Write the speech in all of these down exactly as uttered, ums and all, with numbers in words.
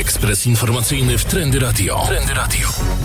Ekspres informacyjny w Trendy Radio. Trendy Radio.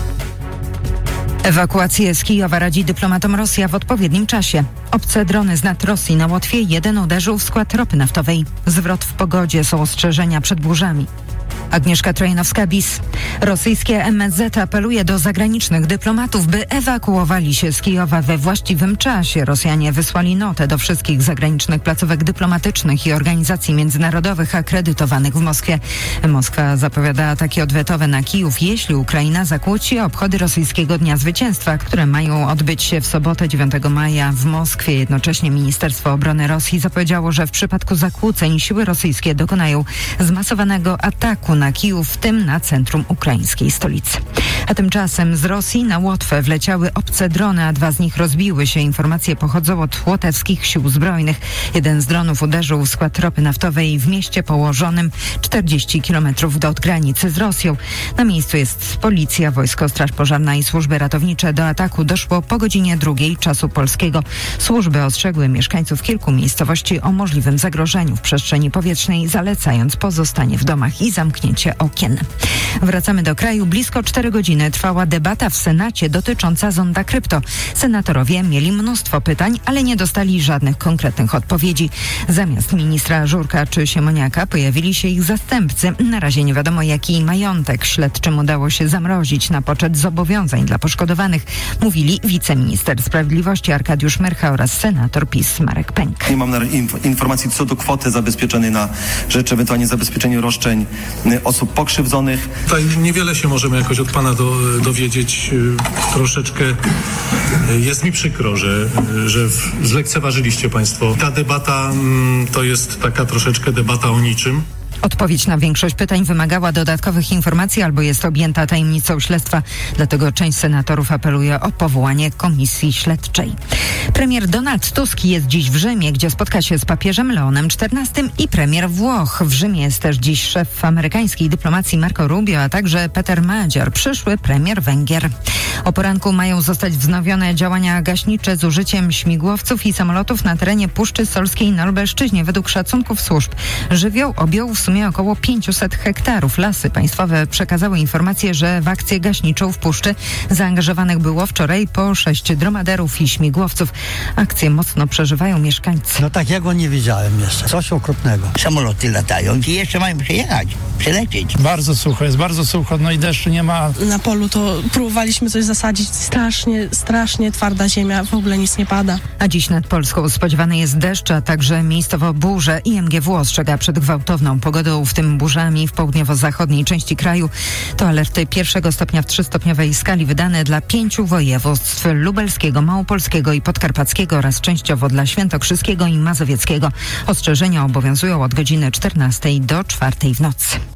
Ewakuację z Kijowa radzi dyplomatom Rosja w odpowiednim czasie. Obce drony z nad Rosji na Łotwie jeden uderzył w skład ropy naftowej. Zwrot w pogodzie, są ostrzeżenia przed burzami. Agnieszka Trojanowska-Bis. Rosyjskie M S Z apeluje do zagranicznych dyplomatów, by ewakuowali się z Kijowa we właściwym czasie. Rosjanie wysłali notę do wszystkich zagranicznych placówek dyplomatycznych i organizacji międzynarodowych akredytowanych w Moskwie. Moskwa zapowiada ataki odwetowe na Kijów, jeśli Ukraina zakłóci obchody rosyjskiego Dnia Zwycięstwa, które mają odbyć się w sobotę dziewiątego maja w Moskwie. Jednocześnie Ministerstwo Obrony Rosji zapowiedziało, że w przypadku zakłóceń siły rosyjskie dokonają zmasowanego ataku na Kijów, w tym na centrum ukraińskiej stolicy. A tymczasem z Rosji na Łotwę wleciały obce drony, a dwa z nich rozbiły się. Informacje pochodzą od łotewskich sił zbrojnych. Jeden z dronów uderzył w skład ropy naftowej w mieście położonym czterdzieści kilometrów od granicy z Rosją. Na miejscu jest policja, wojsko, straż pożarna i służby ratownicze. Do ataku doszło po godzinie drugiej czasu polskiego. Służby ostrzegły mieszkańców kilku miejscowości o możliwym zagrożeniu w przestrzeni powietrznej, zalecając pozostanie w domach i zamknięcie okien. Wracamy do kraju. Blisko cztery godziny trwała debata w Senacie dotycząca zonda krypto. Senatorowie mieli mnóstwo pytań, ale nie dostali żadnych konkretnych odpowiedzi. Zamiast ministra Żurka czy Siemoniaka pojawili się ich zastępcy. Na razie nie wiadomo, jaki majątek śledczym udało się zamrozić na poczet zobowiązań dla poszkodowanych, mówili wiceminister sprawiedliwości Arkadiusz Myrcha oraz senator PiS Marek Pęk. Nie mam inf- informacji co do kwoty zabezpieczonej na rzecz ewentualnie zabezpieczenia roszczeń osób pokrzywdzonych. Tutaj niewiele się możemy jakoś od pana do, dowiedzieć. Troszeczkę jest mi przykro, że, że zlekceważyliście państwo. Ta debata to jest taka troszeczkę debata o niczym. Odpowiedź na większość pytań wymagała dodatkowych informacji albo jest objęta tajemnicą śledztwa. Dlatego część senatorów apeluje o powołanie komisji śledczej. Premier Donald Tusk jest dziś w Rzymie, gdzie spotka się z papieżem Leonem czternastym i premier Włoch. W Rzymie jest też dziś szef amerykańskiej dyplomacji Marco Rubio, a także Peter Madziar, przyszły premier Węgier. O poranku mają zostać wznowione działania gaśnicze z użyciem śmigłowców i samolotów na terenie Puszczy Solskiej na Lubelszczyźnie. Według szacunków służb żywioł objął w sumie około pięćset hektarów. Lasy Państwowe przekazały informację, że w akcję gaśniczą w Puszczy zaangażowanych było wczoraj po sześć dromaderów i śmigłowców. Akcję mocno przeżywają mieszkańcy. No takiego nie widziałem jeszcze. Coś okropnego. Samoloty latają i jeszcze mają przejechać, przelecieć. Bardzo sucho, jest bardzo sucho, no i deszczu nie ma. Na polu to próbowaliśmy coś zasadzić. Strasznie, strasznie twarda ziemia, w ogóle nic nie pada. A dziś nad Polską spodziewany jest deszcz, a także miejscowo burze. I M G W ostrzega przed gwałtowną pogodą, w tym burzami w południowo-zachodniej części kraju. To alerty pierwszego stopnia w trzystopniowej skali wydane dla pięciu województw: lubelskiego, małopolskiego i podkarpackiego oraz częściowo dla świętokrzyskiego i mazowieckiego. Ostrzeżenia obowiązują od godziny czternastej do czwartej w nocy.